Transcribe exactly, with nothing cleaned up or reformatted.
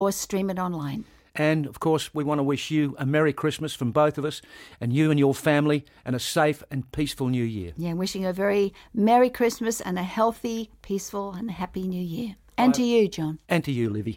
or stream it online. And, of course, we want to wish you a Merry Christmas from both of us, and you and your family, and a safe and peaceful New Year. Yeah, wishing you a very Merry Christmas and a healthy, peaceful and happy New Year. And to you, John. And to you, Livy.